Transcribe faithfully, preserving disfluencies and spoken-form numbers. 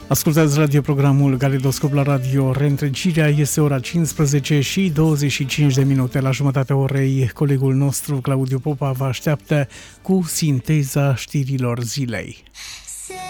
Ascultați radioprogramul Galidoscop la radio. Reîntregirea este ora cincisprezece și douăzeci și cinci de minute. La jumătatea orei, colegul nostru Claudiu Popa vă așteaptă cu sinteza știrilor zilei.